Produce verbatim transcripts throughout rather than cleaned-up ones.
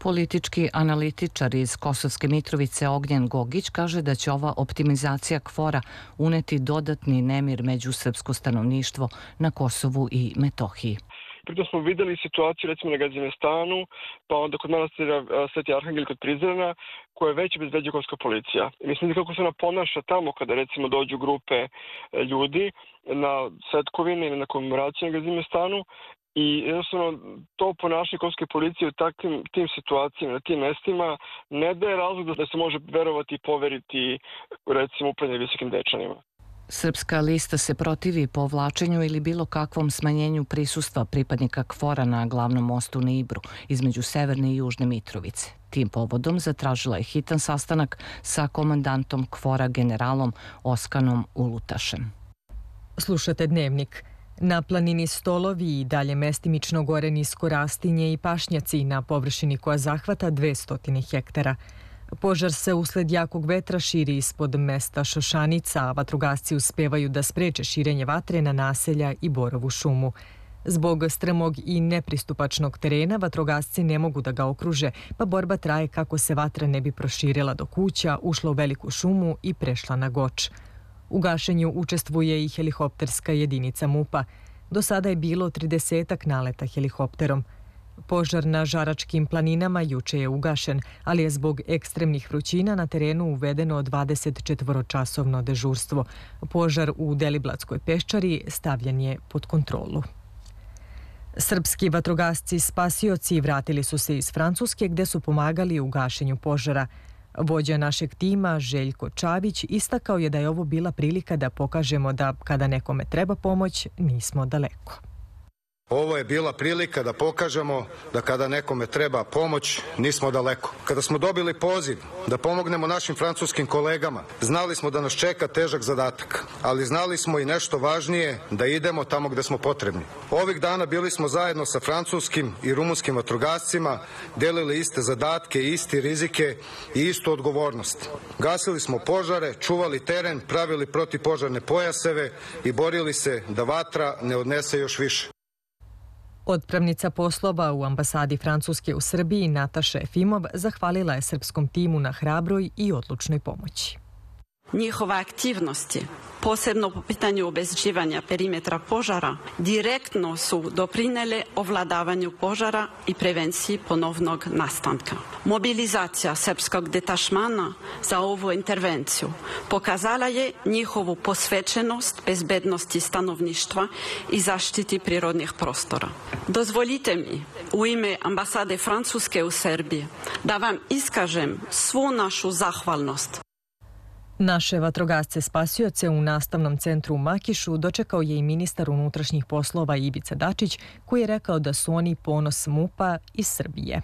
Politički analitičar iz Kosovske Mitrovice Ognjen Gogić kaže da će ova optimizacija KFOR-a uneti dodatni nemir među srpsko stanovništvo na Kosovu i Metohiji. Pritom smo videli situaciju recimo na Gazimestanu, pa onda kod manastira Sveti Arhangel kod Prizrena, koja je već obezbeđuje kosovska policija. I mislim da kako se ona ponaša tamo kada recimo dođu grupe ljudi na svetkovine ili na komemoraciju na Gazimestanu. I jednostavno to ponašanje kosovske policije u takvim tim situacijama, na tim mestima, ne daje razlog da se može verovati i poveriti recimo upravljanje visokim dečanima. Srpska lista se protivi povlačenju ili bilo kakvom smanjenju prisustva pripadnika KFOR-a na glavnom mostu na Ibru između Severne i Južne Mitrovice. Tim povodom zatražila je hitan sastanak sa komandantom KFOR-a generalom Oskanom Ulutašem. Slušate Dnevnik. Na planini Stolovi i dalje mestimično gore nisko rastinje i pašnjaci na površini koja zahvata dvesta hektara. Požar se usled jakog vetra širi ispod mesta Šošanica, a vatrogasci uspevaju da spreče širenje vatre na naselja i Borovu šumu. Zbog strmog i nepristupačnog terena vatrogasci ne mogu da ga okruže, pa borba traje kako se vatra ne bi proširila do kuća, ušla u veliku šumu i prešla na Goč. U gašenju učestvuje i helikopterska jedinica MUP-a. Do sada je bilo tridesetak naleta helikopterom. Požar na Žaračkim planinama juče je ugašen, ali je zbog ekstremnih vrućina na terenu uvedeno dvadesetčetvoročasovno dežurstvo. Požar u Deliblatskoj peščari stavljen je pod kontrolu. Srpski vatrogasci spasioci vratili su se iz Francuske gde su pomagali u gašenju požara. Vođa našeg tima, Željko Čavić, istakao je da je ovo bila prilika da pokažemo da kada nekome treba pomoć, nismo daleko. Ovo je bila prilika da pokažemo da kada nekome treba pomoć, nismo daleko. Kada smo dobili poziv da pomognemo našim francuskim kolegama, znali smo da nas čeka težak zadatak, ali znali smo i nešto važnije, da idemo tamo gde smo potrebni. Ovih dana bili smo zajedno sa francuskim i rumunskim vatrogascima, delili iste zadatke, isti rizike i istu odgovornost. Gasili smo požare, čuvali teren, pravili protivpožarne pojaseve i borili se da vatra ne odnese još više. Otpravnica poslova u ambasadi Francuske u Srbiji Nataša Efimov zahvalila je srpskom timu na hrabroj i odlučnoj pomoći. Njihove aktivnosti, posebno po pitanju obezbeđivanja perimetra požara, direktno su doprinele ovladavanju požara i prevenciji ponovnog nastanka. Mobilizacija srpskog detašmana za ovu intervenciju pokazala je njihovu posvećenost bezbednosti stanovništva i zaštiti prirodnih prostora. Dozvolite mi u ime ambasade Francuske u Srbiji da vam iskažem svu našu zahvalnost. Naše vatrogasce spasioce u nastavnom centru u Makišu dočekao je i ministar unutrašnjih poslova Ivica Dačić, koji je rekao da su oni ponos MUP-a iz Srbije.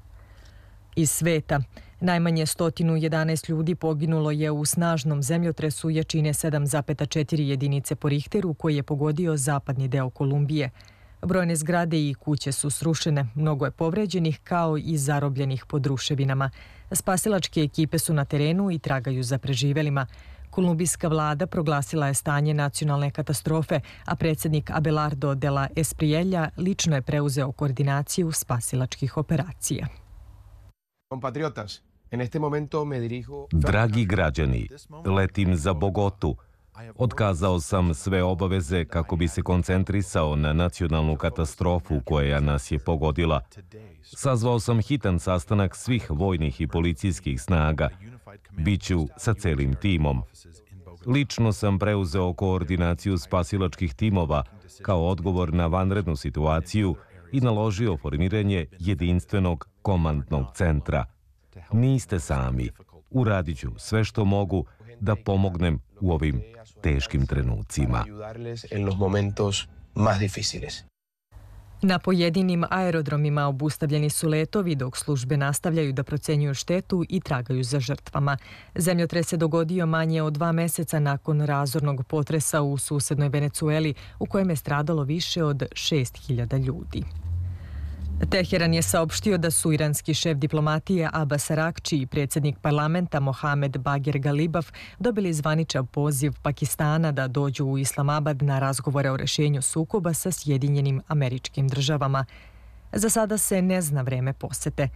Iz sveta. Najmanje sto jedanaest ljudi poginulo je u snažnom zemljotresu jačine sedam zarez četiri jedinice po Richteru koji je pogodio zapadni deo Kolumbije. Brojne zgrade i kuće su srušene, mnogo je povređenih kao i zarobljenih pod ruševinama. Spasilačke ekipe su na terenu i tragaju za preživelima. Kolumbijska vlada proglasila je stanje nacionalne katastrofe, a predsjednik Abelardo de la Espriella lično je preuzeo koordinaciju spasilačkih operacija. Dragi građani, letim za Bogotu. Otkazao sam sve obaveze kako bi se koncentrisao na nacionalnu katastrofu koja nas je pogodila. Sazvao sam hitan sastanak svih vojnih i policijskih snaga. Biću sa celim timom. Lično sam preuzeo koordinaciju spasilačkih timova kao odgovor na vanrednu situaciju i naložio formiranje jedinstvenog komandnog centra. Niste sami. Uradit ću sve što mogu da pomognem u ovim teškim trenucima. Na pojedinim aerodromima obustavljeni su letovi dok službe nastavljaju da procenjuju štetu i tragaju za žrtvama. Zemljotres se dogodio manje od dva meseca nakon razornog potresa u susednoj Venecueli u kojem je stradalo više od šest hiljada ljudi. Teheran je saopštio da su iranski šef diplomatije Abbas Araghči i predsjednik parlamenta Mohamed Bagher Ghalibaf dobili zvaničan poziv Pakistana da dođu u Islamabad na razgovore o rješenju sukoba sa Sjedinjenim Američkim Državama. Za sada se ne zna vreme posete.